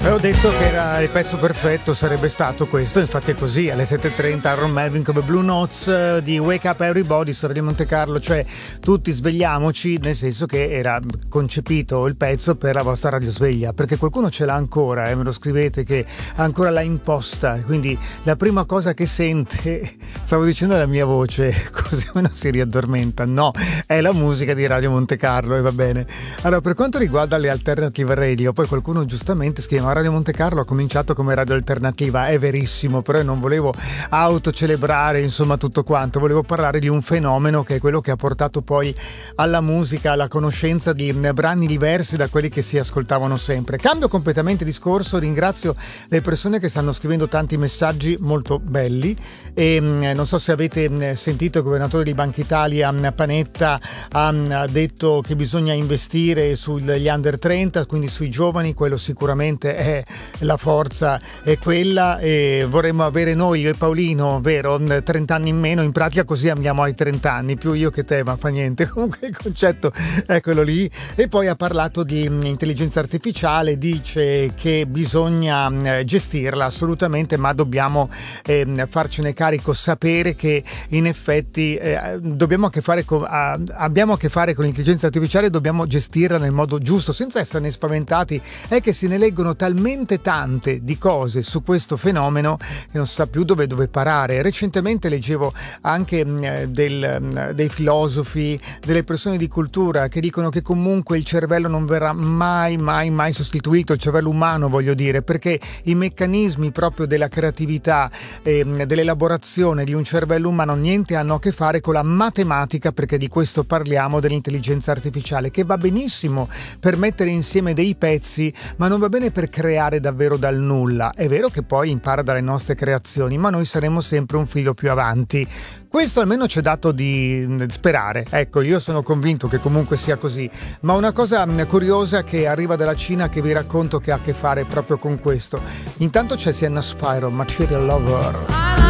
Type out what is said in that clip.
Avevo detto che era il pezzo perfetto, sarebbe stato questo, infatti è così, alle 7.30 Aaron Melvin come Blue Notes di Wake Up Everybody, storia di Monte Carlo, cioè tutti svegliamoci, nel senso che era concepito il pezzo per la vostra radiosveglia, perché qualcuno ce l'ha ancora, me lo scrivete che ancora l'ha imposta, quindi la prima cosa che sente, stavo dicendo la mia voce, così non si riaddormenta, no, è la musica di Radio Monte Carlo e va bene. Allora, per quanto riguarda le alternative radio, poi qualcuno giustamente scrive: Radio Monte Carlo ha cominciato come radio alternativa, è verissimo, però io non volevo autocelebrare insomma tutto quanto, volevo parlare di un fenomeno che è quello che ha portato poi alla musica, alla conoscenza di brani diversi da quelli che si ascoltavano sempre. Cambio completamente discorso, ringrazio le persone che stanno scrivendo tanti messaggi molto belli e non so se avete sentito il governatore di Banca Italia Panetta ha detto che bisogna investire sugli under 30, quindi sui giovani, quello sicuramente è la forza, è quella, e vorremmo avere noi, io e Paolino, vero, 30 anni in meno in pratica, così andiamo ai 30 anni, più io che te, ma fa niente, comunque il concetto è quello lì. E poi ha parlato di intelligenza artificiale, dice che bisogna gestirla assolutamente, ma dobbiamo farcene carico, sapere che in effetti abbiamo a che fare con l'intelligenza artificiale, dobbiamo gestirla nel modo giusto senza esserne spaventati. È che se ne leggono talmente tante di cose su questo fenomeno che non si sa più dove parare. Recentemente leggevo anche dei filosofi, delle persone di cultura che dicono che comunque il cervello non verrà mai sostituito, il cervello umano voglio dire, perché i meccanismi proprio della creatività, dell'elaborazione di un cervello umano niente hanno a che fare con la matematica, perché di questo parliamo, dell'intelligenza artificiale, che va benissimo per mettere insieme dei pezzi, ma non va bene per creare davvero dal nulla. È vero che poi impara dalle nostre creazioni, ma noi saremo sempre un filo più avanti. Questo almeno ci è dato di sperare. Ecco, io sono convinto che comunque sia così. Ma una cosa curiosa che arriva dalla Cina, che vi racconto, che ha a che fare proprio con questo. Intanto c'è Sienna Spyro, Material Lover.